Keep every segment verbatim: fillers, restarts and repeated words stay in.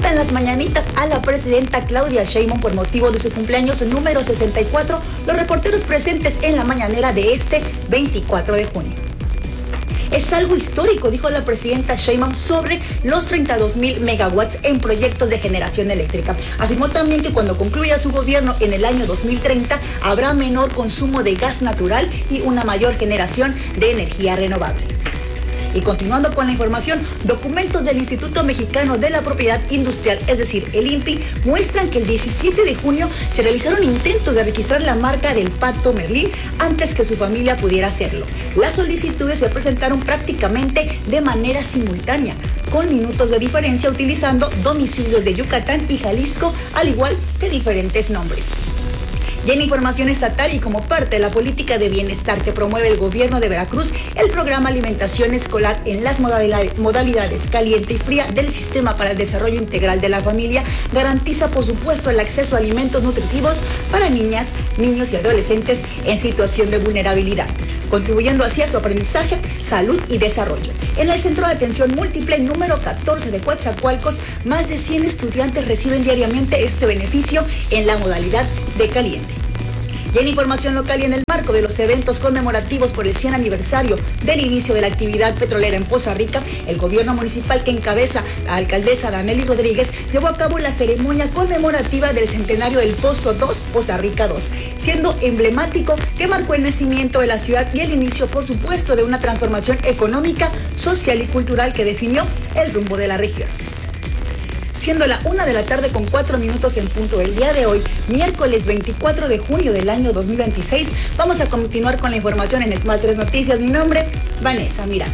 cantan las mañanitas a la presidenta Claudia Sheinbaum por motivo de su cumpleaños número sesenta y cuatro, los reporteros presentes en la mañanera de este veinticuatro de junio. Es algo histórico, dijo la presidenta Sheinbaum sobre los treinta y dos mil megawatts en proyectos de generación eléctrica. Afirmó también que cuando concluya su gobierno en el año dos mil treinta habrá menor consumo de gas natural y una mayor generación de energía renovable. Y continuando con la información, documentos del Instituto Mexicano de la Propiedad Industrial, es decir, el I N P I, muestran que el diecisiete de junio se realizaron intentos de registrar la marca del Pato Merlín antes que su familia pudiera hacerlo. Las solicitudes se presentaron prácticamente de manera simultánea, con minutos de diferencia, utilizando domicilios de Yucatán y Jalisco, al igual que diferentes nombres. Y en información estatal y como parte de la política de bienestar que promueve el gobierno de Veracruz, el programa Alimentación Escolar en las modalidades caliente y fría del Sistema para el Desarrollo Integral de la Familia garantiza, por supuesto, el acceso a alimentos nutritivos para niñas, niños y adolescentes en situación de vulnerabilidad, contribuyendo así a su aprendizaje, salud y desarrollo. En el Centro de Atención Múltiple número catorce de Coatzacoalcos, más de cien estudiantes reciben diariamente este beneficio en la modalidad de caliente. Y en información local y en el marco de los eventos conmemorativos por el cien aniversario del inicio de la actividad petrolera en Poza Rica, el gobierno municipal que encabeza la alcaldesa Danely Rodríguez llevó a cabo la ceremonia conmemorativa del centenario del Pozo dos, Poza Rica dos, siendo emblemático que marcó el nacimiento de la ciudad y el inicio, por supuesto, de una transformación económica, social y cultural que definió el rumbo de la región. Siendo la una de la tarde con cuatro minutos en punto el día de hoy, miércoles veinticuatro de junio del año dos mil veintiséis, vamos a continuar con la información en Smart tres Noticias. Mi nombre, Vanessa Miranda.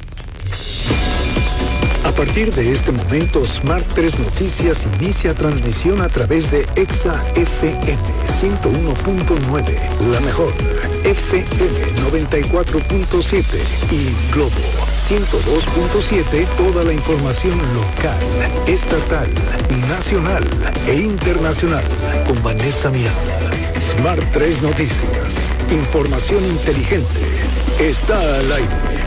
A partir de este momento, Smart tres Noticias inicia transmisión a través de Exa F M ciento uno punto nueve, la mejor, F M noventa y cuatro punto siete y Globo ciento dos punto siete, toda la información local, estatal, nacional e internacional con Vanessa Miranda. Smart tres Noticias, información inteligente, está al aire.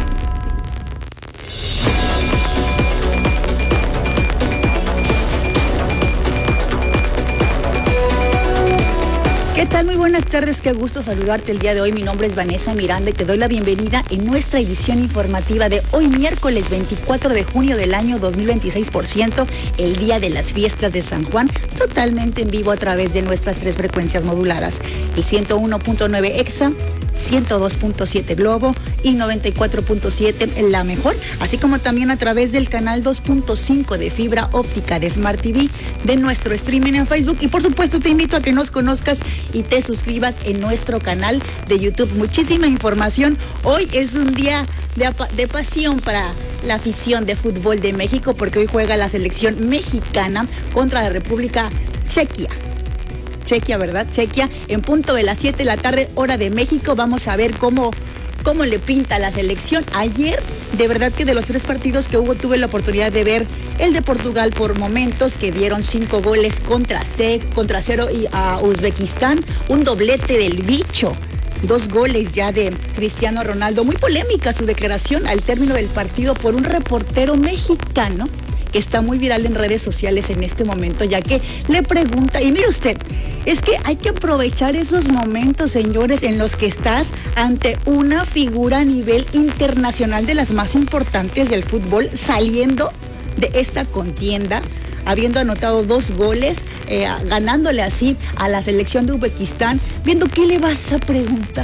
¿Qué tal? Muy buenas tardes, qué gusto saludarte el día de hoy. Mi nombre es Vanessa Miranda y te doy la bienvenida en nuestra edición informativa de hoy, miércoles veinticuatro de junio del año dos mil veintiséis, por ciento, el día de las fiestas de San Juan, totalmente en vivo a través de nuestras tres frecuencias moduladas, el ciento uno punto nueve Exa, ciento dos punto siete Globo y noventa y cuatro punto siete La Mejor, así como también a través del canal dos punto cinco de fibra óptica de Smart T V, de nuestro streaming en Facebook y por supuesto te invito a que nos conozcas y te suscribas en nuestro canal de YouTube. Muchísima información. Hoy es un día de, de pasión para la afición de fútbol de México porque hoy juega la selección mexicana contra la República Chequia. Chequia, ¿verdad? Chequia, en punto de las siete de la tarde, hora de México. Vamos a ver cómo, cómo le pinta la selección. Ayer, de verdad que de los tres partidos que hubo, tuve la oportunidad de ver el de Portugal por momentos, que dieron cinco goles contra, C, contra cero y a Uzbekistán. Un doblete del bicho. Dos goles ya de Cristiano Ronaldo. Muy polémica su declaración al término del partido por un reportero mexicano que está muy viral en redes sociales en este momento, ya que le pregunta, y mire usted, es que hay que aprovechar esos momentos, señores, en los que estás ante una figura a nivel internacional de las más importantes del fútbol, saliendo de esta contienda, habiendo anotado dos goles, eh, ganándole así a la selección de Uzbekistán, viendo qué le vas a preguntar.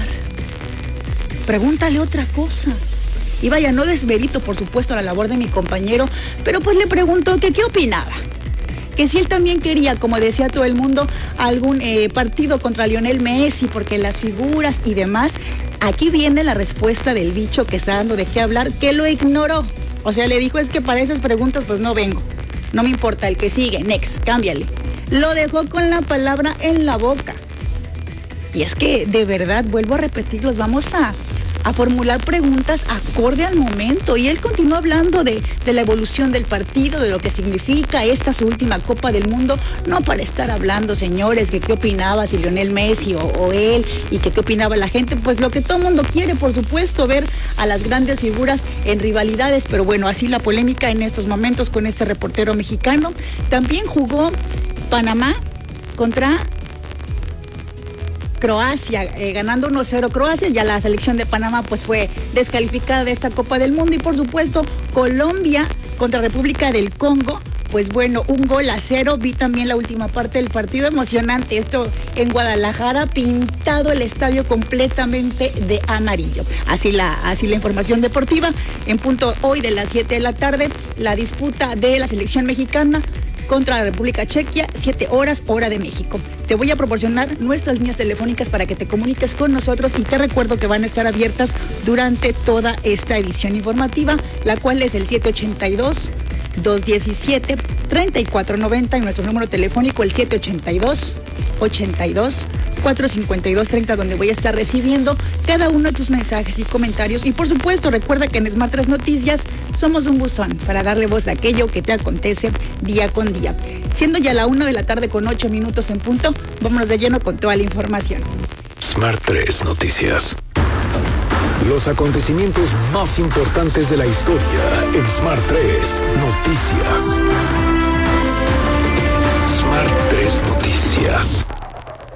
Pregúntale otra cosa. Y vaya, no desmerito, por supuesto, la labor de mi compañero, pero pues le preguntó que qué opinaba. Que si él también quería, como decía todo el mundo, algún eh, partido contra Lionel Messi, porque las figuras y demás. Aquí viene la respuesta del bicho que está dando de qué hablar, que lo ignoró. O sea, le dijo, es que para esas preguntas pues no vengo. No me importa, el que sigue, next, cámbiale. Lo dejó con la palabra en la boca. Y es que, de verdad, vuelvo a repetirlos, vamos a... a formular preguntas acorde al momento. Y él continuó hablando de, de la evolución del partido, de lo que significa esta su última Copa del Mundo, no para estar hablando, señores, que qué opinaba si Lionel Messi o, o él, y que qué opinaba la gente, pues lo que todo el mundo quiere, por supuesto, ver a las grandes figuras en rivalidades, pero bueno, así la polémica en estos momentos con este reportero mexicano. También jugó Panamá contra Croacia, eh, ganando uno cero Croacia. Ya la selección de Panamá pues fue descalificada de esta Copa del Mundo. Y por supuesto Colombia contra República del Congo, pues bueno, un gol a cero. Vi también la última parte del partido, emocionante esto en Guadalajara, pintado el estadio completamente de amarillo. Así la, así la información deportiva. En punto hoy de las siete de la tarde, la disputa de la selección mexicana contra la República Chequia, siete horas, hora de México. Te voy a proporcionar nuestras líneas telefónicas para que te comuniques con nosotros, y te recuerdo que van a estar abiertas durante toda esta edición informativa, la cual es el siete ochenta y dos, dos diecisiete, treinta y cuatro noventa, y nuestro número telefónico el siete ochenta y dos, ochenta y dos, cuatrocientos cincuenta y dos treinta, donde voy a estar recibiendo cada uno de tus mensajes y comentarios. Y por supuesto, recuerda que en Smart tres Noticias somos un buzón para darle voz a aquello que te acontece día con día. Siendo ya la una de la tarde con ocho minutos en punto, vámonos de lleno con toda la información. Smart tres Noticias. Los acontecimientos más importantes de la historia en Smart tres Noticias. Smart tres Noticias.